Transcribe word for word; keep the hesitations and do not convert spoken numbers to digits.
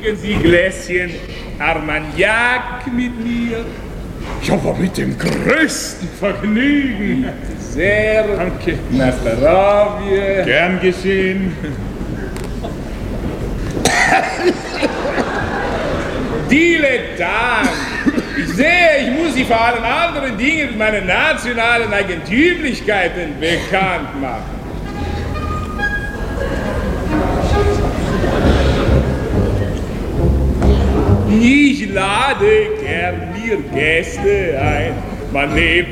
trinken Sie Gläschen Armagnac mit mir? Ja, aber mit dem größten Vergnügen. Sehr. Danke. Na, zdravie. Gern geschehen. Dilettant! Ich sehe, ich muss Sie vor allen anderen Dingen mit meinen nationalen Eigentümlichkeiten bekannt machen. Ich lade gern mir Gäste ein. Man lebt